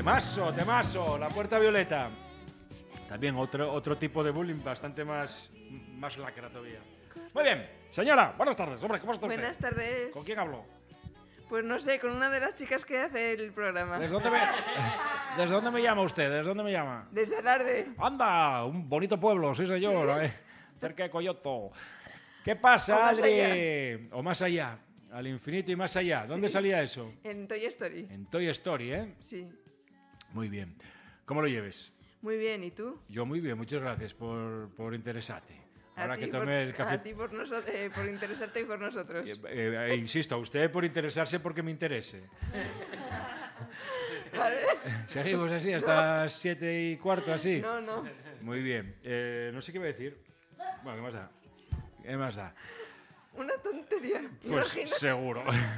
Temazo, La Puerta Violeta. También otro tipo de bullying bastante más lacra todavía. Muy bien, señora, buenas tardes. Hombre, ¿cómo está usted? Buenas tardes. ¿Con quién hablo? Pues no sé, con una de las chicas que hace el programa. ¿Desde dónde me llama usted? ¿Desde dónde me llama? Desde Alarde. ¡Anda! Un bonito pueblo, sí señor. ¿Sí? Cerca de Coyoto. ¿Qué pasa, O más Adri? O más allá. Al infinito y más allá. ¿Dónde salía eso? En Toy Story. En Toy Story, ¿eh? Sí. Muy bien. ¿Cómo lo lleves? Muy bien, ¿y tú? Yo muy bien, muchas gracias por interesarte. Ahora A que ti tomé el café. A ti por interesarte y por nosotros. Insisto, a usted por interesarse porque me interese. Vale. Seguimos así hasta 7:15, así. No. Muy bien. No sé qué iba a decir. Bueno, ¿qué más da? ¿Qué más da? Una tontería. Pues Imagina. seguro.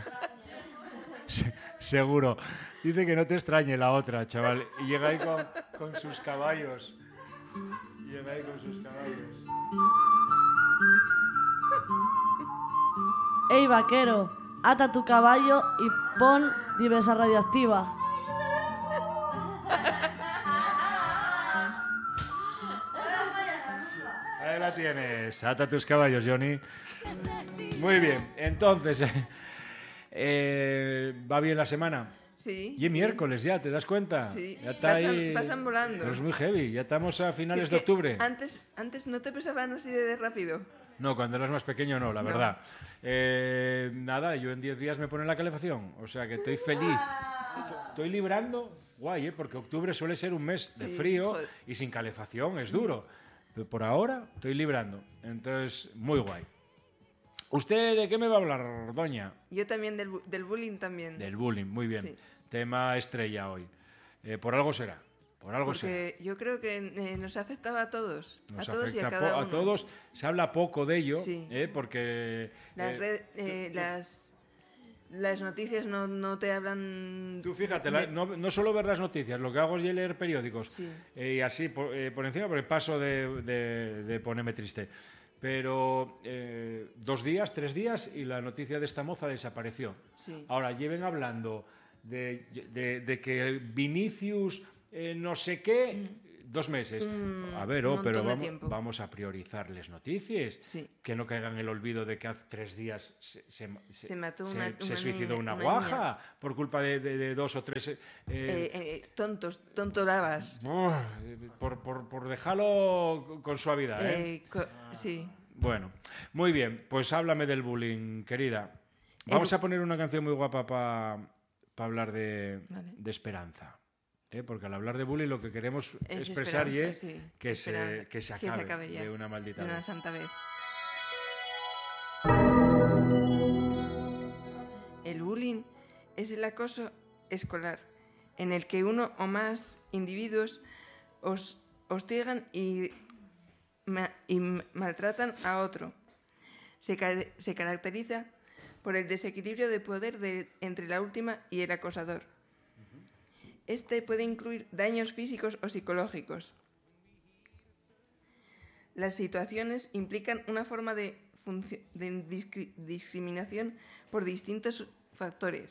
Seguro. Dice que no te extrañe la otra, chaval. Y llega ahí con sus caballos. Ey, vaquero, ata tu caballo y pon diversa radioactiva. Ahí la tienes. Ata tus caballos, Johnny. Muy bien. Entonces, ¿va bien la semana? Sí. Y es miércoles ya, ¿te das cuenta? Sí. Ya está Pasan volando. Pero es muy heavy. Ya estamos a finales Si es de que octubre. Antes no te pesaban así de rápido. No, cuando eras más pequeño no, la No. verdad. Nada, yo en 10 días me ponen la calefacción. O sea que estoy feliz. Estoy librando, guay, porque octubre suele ser un mes de Sí, frío joder. y sin calefacción, es duro. Pero por ahora estoy librando. Entonces, muy guay. ¿Usted de qué me va a hablar, doña? Yo también del bullying también. Del bullying, muy bien. Sí. Tema estrella hoy. Por algo será. Por algo será. Porque yo creo que nos ha afectado a todos. Nos a todos y a afecta cada uno. a todos. Se habla poco de ello, Sí. porque... Las noticias no te hablan... Tú fíjate, no solo ver las noticias, lo que hago es leer periódicos. Sí. Y así, por encima, por el paso de ponerme triste. Pero 2 días, 3 días y la noticia de esta moza desapareció. Sí. Ahora, lleven hablando de que Vinicius no sé qué, 2 meses. A ver, un pero montón de tiempo. vamos a priorizar las noticias. Sí. Que no caigan en el olvido de que hace 3 días se mató se una suicidó niña, una una guaja por culpa de 2 o 3... Tontorabas. por dejarlo con suavidad, ¿eh? Sí. Bueno, muy bien, pues háblame del bullying, querida. Vamos a poner una canción muy guapa para hablar de esperanza. Porque al hablar de bullying lo que queremos Es expresar esperanza, es sí. que se acabe ya, de una maldita de una vez. santa vez. El bullying es el acoso escolar, en el que uno o más individuos hostigan y maltratan a otro. Se caracteriza por el desequilibrio de poder entre la víctima y el acosador. Este puede incluir daños físicos o psicológicos. Las situaciones implican una forma de discriminación por distintos factores,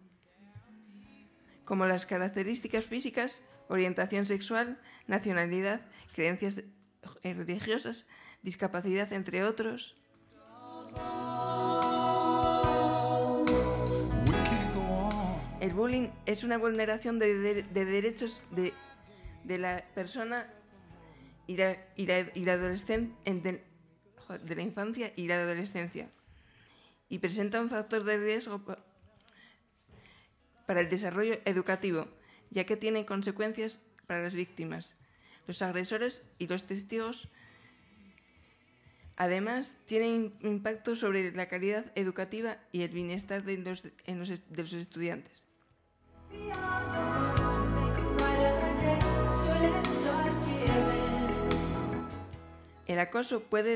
como las características físicas, orientación sexual, nacionalidad, creencias religiosas, discapacidad, entre otros. El bullying es una vulneración de derechos de la persona y la adolescencia, de la infancia y la adolescencia, y presenta un factor de riesgo para el desarrollo educativo, ya que tiene consecuencias para las víctimas, los agresores y los testigos. Además, tiene impacto sobre la calidad educativa y el bienestar de los estudiantes. El acoso puede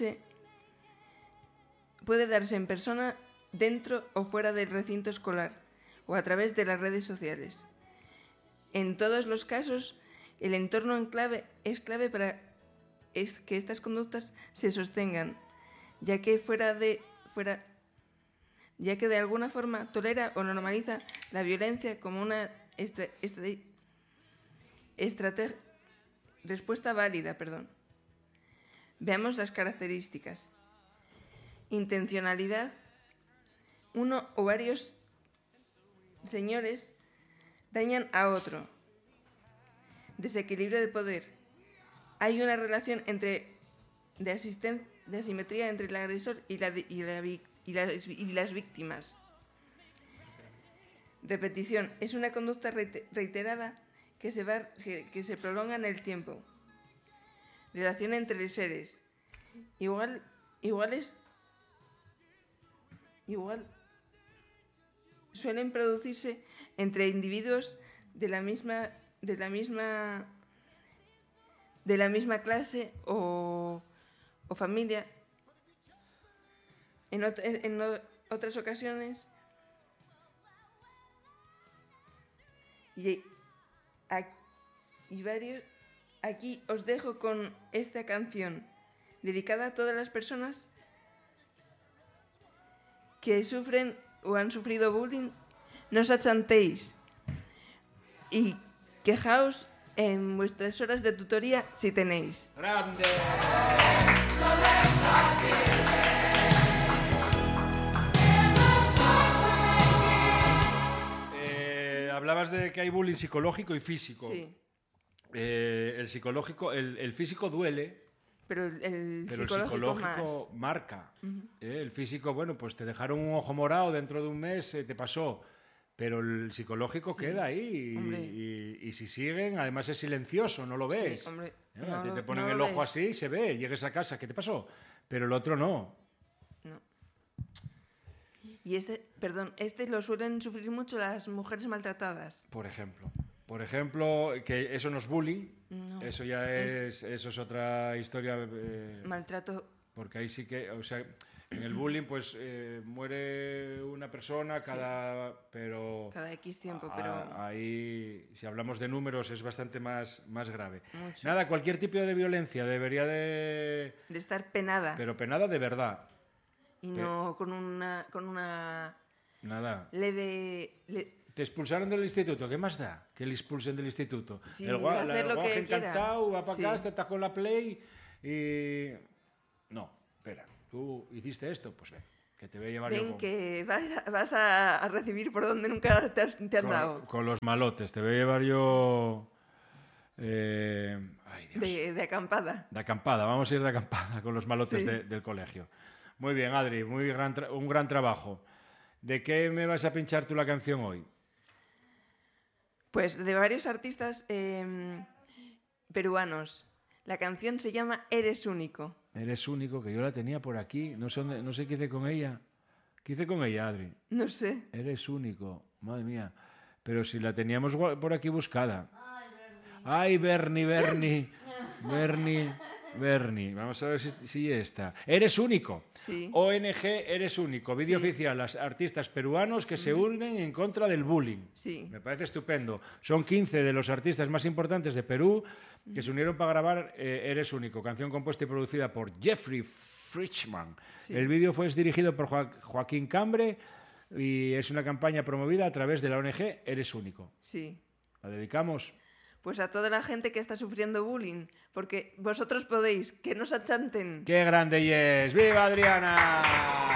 darse en persona, dentro o fuera del recinto escolar, o a través de las redes sociales. En todos los casos, el entorno es clave para que estas conductas se sostengan, ya que de alguna forma tolera o normaliza la violencia como una Respuesta válida, perdón. Veamos las características. Intencionalidad. Uno o varios señores dañan a otro. Desequilibrio de poder. Hay una relación de asimetría entre el agresor y las víctimas. Repetición. Es una conducta reiterada que se prolonga en el tiempo. Relación entre seres. Igual suelen producirse entre individuos de la misma clase o familia. En otras ocasiones, aquí os dejo con esta canción dedicada a todas las personas que sufren o han sufrido bullying. No os achantéis y quejaos en vuestras horas de tutoría si tenéis. ¡Grande! Hablabas de que hay bullying psicológico y físico. Sí. El psicológico, el físico duele. Pero el psicológico más. marca. El físico, bueno, pues te dejaron un ojo morado dentro de un mes, te pasó. Pero el psicológico queda ahí. Y si siguen, además es silencioso, no lo ves. Sí, hombre. Te ponen el ojo así y se ve, llegues a casa, ¿qué te pasó? Pero el otro no. No. Y este lo suelen sufrir mucho las mujeres maltratadas. Por ejemplo, que eso no es bullying, No, eso ya eso es otra historia. Maltrato. Porque ahí sí que, o sea, en el bullying pues muere una persona cada X tiempo, pero ahí, si hablamos de números, es bastante más grave. Mucho. Nada, cualquier tipo de violencia debería de estar penada. Pero penada de verdad. Y no con una Nada. leve... Te expulsaron del instituto, ¿qué más da que le expulsen del instituto? Sí, el hacer lo que encantado, quiera. va para casa, te estás con la Play y... No, espera, tú hiciste esto, pues ven, que te voy a llevar yo que vas a recibir por donde nunca te han dado. Con los malotes, te voy a llevar yo... Ay, Dios. De acampada. De acampada, vamos a ir de acampada con los malotes del colegio. Muy bien, Adri, un gran trabajo. ¿De qué me vas a pinchar tú la canción hoy? Pues de varios artistas peruanos. La canción se llama Eres Único. Eres Único, que yo la tenía por aquí. No sé qué hice con ella. ¿Qué hice con ella, Adri? No sé. Eres Único, madre mía. Pero si la teníamos por aquí buscada. Ay, Bernie. Vamos a ver si está. Eres Único. Sí. ONG Eres Único. Vídeo oficial. Los artistas peruanos que se unen en contra del bullying. Sí. Me parece estupendo. Son 15 de los artistas más importantes de Perú que se unieron para grabar Eres Único, canción compuesta y producida por Jeffrey Frischman. Sí. El vídeo fue dirigido por Joaquín Cambre y es una campaña promovida a través de la ONG Eres Único. Sí. ¿La dedicamos? Pues a toda la gente que está sufriendo bullying, porque vosotros podéis, que no se achanten. ¡Qué grande es! ¡Viva Adriana!